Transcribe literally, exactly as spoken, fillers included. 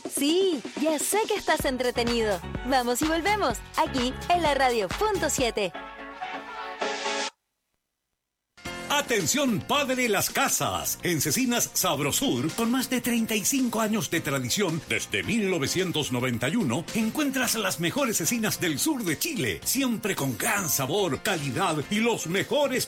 Sí, ya sé que estás entretenido. Vamos y volvemos, aquí en la radio punto siete. Atención padre Las Casas, en Cecinas Sabrosur, con más de treinta y cinco años de tradición, desde mil novecientos noventa y uno, encuentras las mejores cecinas del sur de Chile, siempre con gran sabor, calidad y los mejores